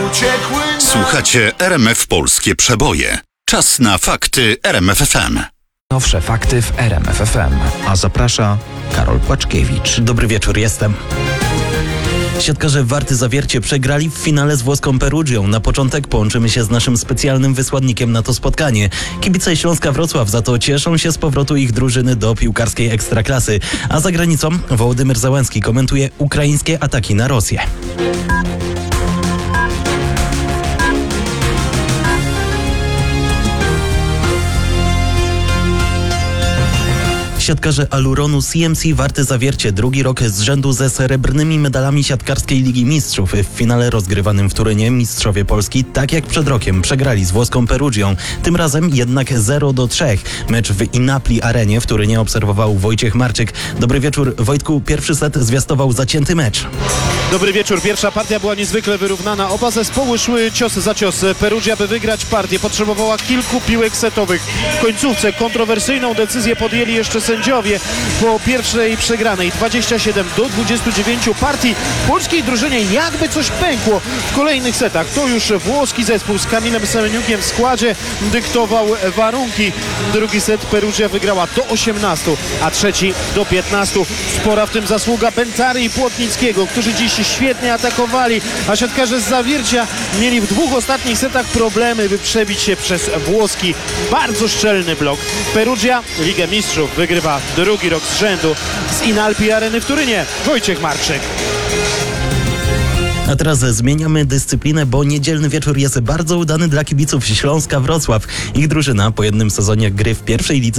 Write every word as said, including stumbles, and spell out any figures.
uciekły nam. Słuchacie R M F Polskie Przeboje. Czas na fakty R M F F M. Nowsze fakty w R M F F M. A zaprasza Karol Płaczkiewicz. Dobry wieczór, jestem. Siatkarze Warty Zawiercie przegrali w finale z włoską Perugią. Na początek połączymy się z naszym specjalnym wysłannikiem na to spotkanie. Kibice Śląska Wrocław za to cieszą się z powrotu ich drużyny do piłkarskiej ekstraklasy. A za granicą Wołodymyr Załęcki komentuje ukraińskie ataki na Rosję. Siatkarze Aluronu C M C Warty Zawiercie drugi rok z rzędu ze srebrnymi medalami siatkarskiej Ligi Mistrzów. W finale rozgrywanym w Turynie mistrzowie Polski, tak jak przed rokiem, przegrali z włoską Perugią. Tym razem jednak zero do trzech. Mecz w Inapli Arenie w Turynie obserwował Wojciech Marczyk. Dobry wieczór, Wojtku. Pierwszy set zwiastował zacięty mecz. Dobry wieczór. Pierwsza partia była niezwykle wyrównana. Oba zespoły szły cios za cios. Perugia, by wygrać partię, potrzebowała kilku piłek setowych. W końcówce kontrowersyjną decyzję podjęli jeszcze sędziowie po pierwszej przegranej dwadzieścia siedem do dwudziestu dziewięciu partii. Polskiej drużynie jakby coś pękło w kolejnych setach. To już włoski zespół z Kamilem Semeniukiem w składzie dyktował warunki. Drugi set Perugia wygrała do osiemnastu, a trzeci do piętnastu. Spora w tym zasługa Bentary i Płotnickiego, którzy dziś świetnie atakowali, a siatkarze z Zawiercia mieli w dwóch ostatnich setach problemy, by przebić się przez włoski bardzo szczelny blok. Perugia Ligę Mistrzów wygrywa drugi rok z rzędu. Z Inalpi Areny w Turynie Wojciech Marczyk. A teraz zmieniamy dyscyplinę, bo niedzielny wieczór jest bardzo udany dla kibiców Śląska Wrocław. Ich drużyna po jednym sezonie gry w pierwszej lidze